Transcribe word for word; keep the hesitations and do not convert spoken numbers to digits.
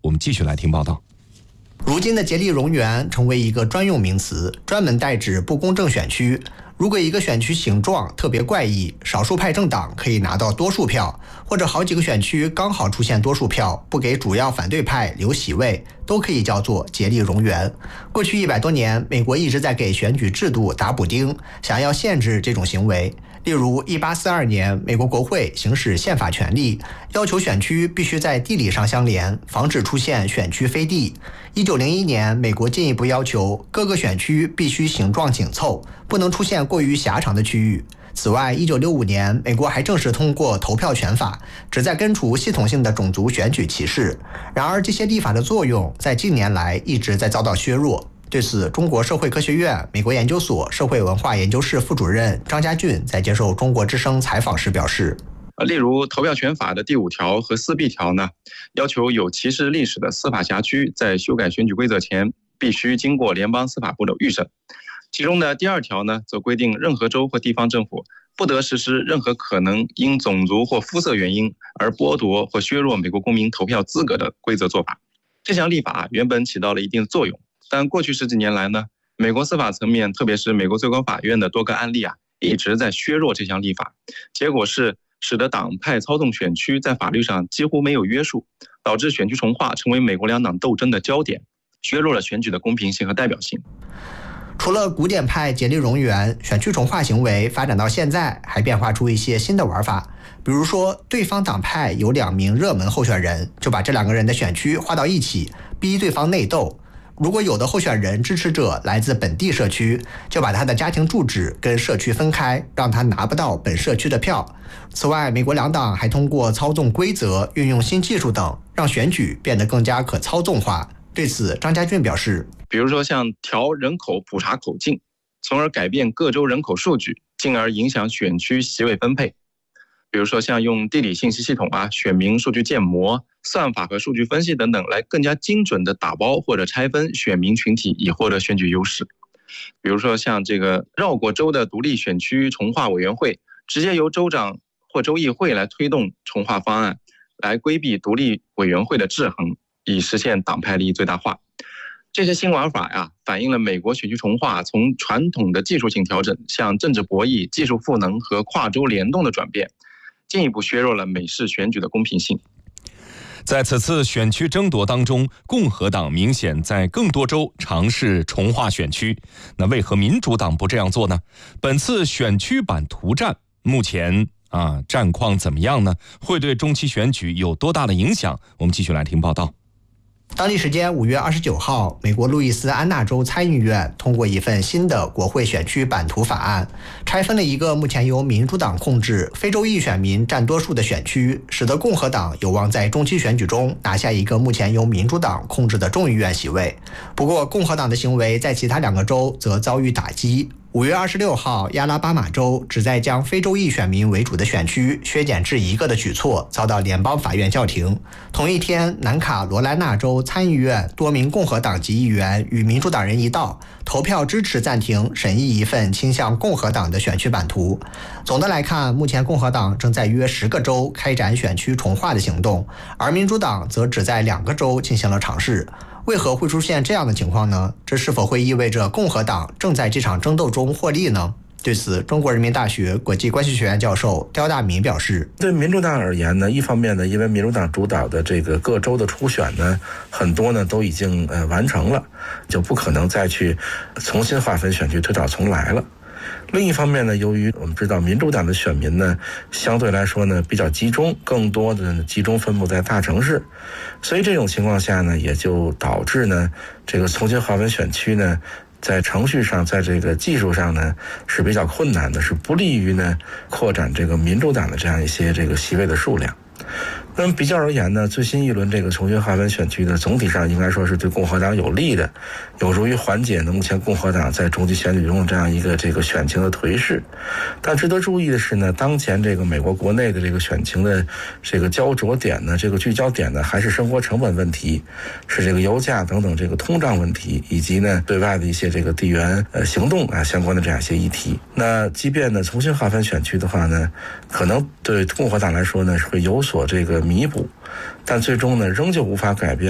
我们继续来听报道。 如今的竭力蝾螈成为一个专用名词，专门代指不公正选区。如果一个选区形状特别怪异，少数派政党可以拿到多数票，或者好几个选区刚好出现多数票，不给主要反对派留席位，都可以叫做竭力蝾螈。过去一百多年，美国一直在给选举制度打补丁，想要限制这种行为。例如一八四二年，美国国会行使宪法权利，要求选区必须在地理上相连，防止出现选区飞地。一九零一年，美国进一步要求各个选区必须形状紧凑，不能出现过于狭长的区域。此外，一九六五年，美国还正式通过投票权法，旨在根除系统性的种族选举歧视。然而，这些立法的作用在近年来一直在遭到削弱。对此，中国社会科学院美国研究所社会文化研究室副主任张家俊在接受中国之声采访时表示， 例如投票权法的第五条和四 B 条呢，要求有歧视历史的司法辖区在修改选举规则前必须经过联邦司法部的预审。其中的第二条呢，则规定任何州或地方政府不得实施任何可能因种族或肤色原因而剥夺或削弱美国公民投票资格的规则做法。这项立法原本起到了一定作用，但过去十几年来呢，美国司法层面，特别是美国最高法院的多个案例啊，一直在削弱这项立法，结果是使得党派操纵选区在法律上几乎没有约束，导致选区重划成为美国两党斗争的焦点，削弱了选举的公平性和代表性。 除了古典派竭力蝾螈，选区重划行为发展到现在还变化出一些新的玩法。比如说，对方党派有两名热门候选人，就把这两个人的选区划到一起，逼对方内斗。如果有的候选人支持者来自本地社区，就把他的家庭住址跟社区分开，让他拿不到本社区的票。此外，美国两党还通过操纵规则、运用新技术等，让选举变得更加可操纵化。对此，张家俊表示， 比如说像调人口普查口径，从而改变各州人口数据，进而影响选区席位分配。比如说像用地理信息系统啊、选民数据建模、算法和数据分析等等，来更加精准的打包或者拆分选民群体，以获得选举优势。比如说像这个绕过州的独立选区重划委员会，直接由州长或州议会来推动重划方案，来规避独立委员会的制衡，以实现党派利益最大化。这些新玩法呀，反映了美国选区重划从传统的技术性调整向政治博弈、技术赋能和跨州联动的转变，进一步削弱了美式选举的公平性。 在此次选区争夺当中，共和党明显在更多州尝试重划选区，那为何民主党不这样做呢？本次选区版图战目前啊战况怎么样呢？会对中期选举有多大的影响？我们继续来听报道。 当地时间五月二十九号，美国路易斯安那州参议院通过一份新的国会选区版图法案，拆分了一个目前由民主党控制、非洲裔选民占多数的选区，使得共和党有望在中期选举中拿下一个目前由民主党控制的众议院席位。不过，共和党的行为在其他两个州则遭遇打击。五月二十六号，亚拉巴马州旨在将非洲裔选民为主的选区削减至一个的举措遭到联邦法院叫停。同一天，南卡罗来纳州参议院多名共和党籍议员与民主党人一道投票支持暂停审议一份倾向共和党的选区版图。总的来看，目前共和党正在约十个州开展选区重划的行动，而民主党则只在两个州进行了尝试。为何会出现这样的情况呢？这是否会意味着共和党正在这场争斗中获利呢？对此，中国人民大学国际关系学院教授刁大民表示， 对民主党而言呢，一方面呢，因为民主党主导的这个各州的初选呢，很多呢都已经呃完成了，就不可能再去重新划分选区推倒重来了。另一方面呢，由于我们知道民主党的选民呢，相对来说呢比较集中，更多的集中分布在大城市，所以这种情况下呢，也就导致呢这个重新划分选区呢，在程序上，在这个技术上呢是比较困难的，是不利于呢扩展这个民主党的这样一些这个席位的数量。那么比较而言呢，最新一轮这个重新划分选区呢，总体上应该说是对共和党有利的，有助于缓解呢目前共和党在中期选举中这样一个这个选情的颓势。但值得注意的是呢，当前这个美国国内的这个选情的这个焦灼点呢，这个聚焦点呢，还是生活成本问题，是这个油价等等这个通胀问题，以及呢对外的一些这个地缘呃行动啊相关的这样一些议题。那即便呢重新划分选区的话呢，可能对共和党来说呢是会有所这个弥补，但最终呢仍旧无法改变